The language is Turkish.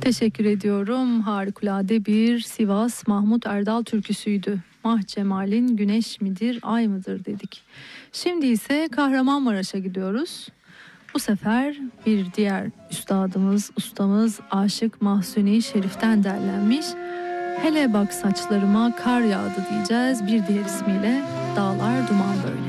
Teşekkür ediyorum. Harikulade bir Sivas Mahmut Erdal türküsüydü. Mah cemalin güneş midir ay mıdır dedik. Şimdi ise Kahramanmaraş'a gidiyoruz. Bu sefer bir diğer ustamız Aşık Mahzuni Şerif'ten derlenmiş. Hele bak saçlarıma kar yağdı diyeceğiz. Bir diğer ismiyle Dağlar Duman Böyle.